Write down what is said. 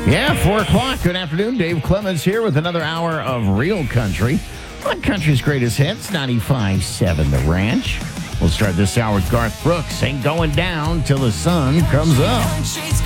Yeah, 4 o'clock. Good afternoon. Dave Clemens here with another hour of Real Country on Country's Greatest Hits, 95.7 The Ranch. We'll start this hour with Garth Brooks. Ain't going down till the sun comes up.